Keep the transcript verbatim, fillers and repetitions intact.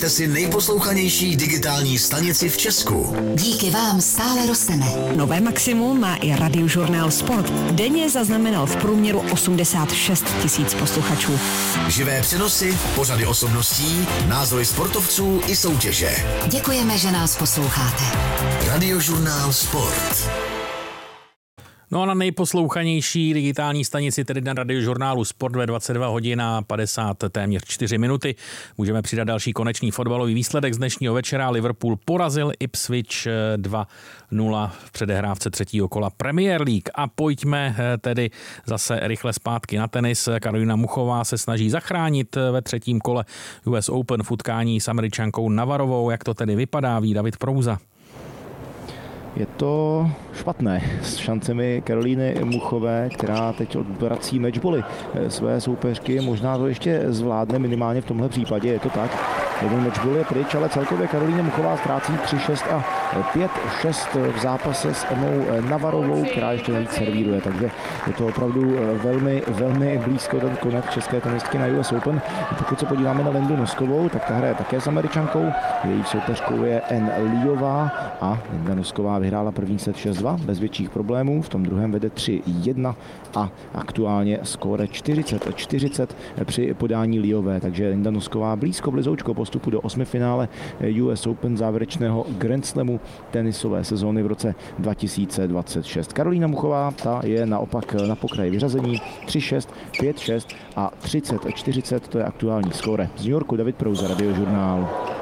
jste si nejposlouchanější digitální stanici v Česku. Díky vám stále rosteme. Nové maximum má i Radiožurnál Sport. Denně zaznamenal v průměru osmdesát šest tisíc posluchačů. Živé přenosy, pořady osobností, názory sportovců i soutěže. Děkujeme, že nás posloucháte. Radiožurnál Sport. No a na nejposlouchanější digitální stanici, tedy na Radiožurnálu Sport ve dvacet dva hodin a padesát téměř čtyři minuty. Můžeme přidat další konečný fotbalový výsledek z dnešního večera. Liverpool porazil Ipswich dva nula v předehrávce třetího kola Premier League. A pojďme tedy zase rychle zpátky na tenis. Karolína Muchová se snaží zachránit ve třetím kole U S Open v utkání s Američankou Navarovou. Jak to tedy vypadá, ví David Prouza? Je to špatné s šancemi Karolíny Muchové, která teď odvrací matchboly své soupeřky. Možná to ještě zvládne minimálně v tomhle případě, je to tak. Jeden matchball je pryč, ale celkově Karolína Muchová ztrácí tři šest a pět šest v zápase s Emou Navarovou, která ještě navíc servíruje, takže je to opravdu velmi, velmi blízko ten konec české tenistky na U S Open. Pokud se podíváme na Lindu Noskovou, tak ta hraje také s Američankou. Její soupeřkou je N. Liová a Linda Nosková vyhrála první set šest dva bez větších problémů, v tom druhém vede tři jedna a aktuálně skóre čtyřicet čtyřicet při podání Liové, takže Linda Nosková blízko blizoučko postupu do osmifinále U S Open závěrečného Grand Slamu tenisové sezóny v roce dva tisíce dvacet šest. Karolína Muchová, ta je naopak na pokraji vyřazení tři šest, pět šest a třicet čtyřicet, to je aktuální skóre. Z New Yorku David Prouza, Radiožurnál.